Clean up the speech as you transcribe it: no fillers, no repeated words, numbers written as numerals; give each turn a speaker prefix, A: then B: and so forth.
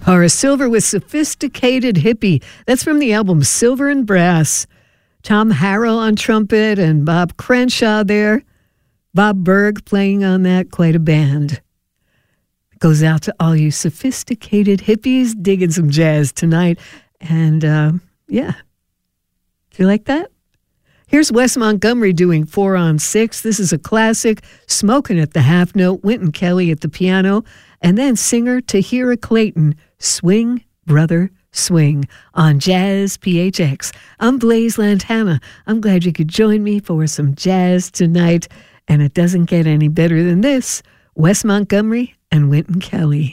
A: Horace Silver with Sophisticated Hippie. That's from the album Silver and Brass. Tom Harrell on trumpet and Bob Crenshaw there. Bob Berg playing on that, quite a band. It goes out to all you sophisticated hippies digging some jazz tonight. And yeah, do you like that? Here's Wes Montgomery doing 4 on 6. This is a classic, Smoking at the Half Note, Wynton Kelly at the piano, and then singer Tahira Clayton, Swing, Brother, Swing, on Jazz PHX. I'm Blaise Lantana. I'm glad you could join me for some jazz tonight, and it doesn't get any better than this. Wes Montgomery and Wynton Kelly.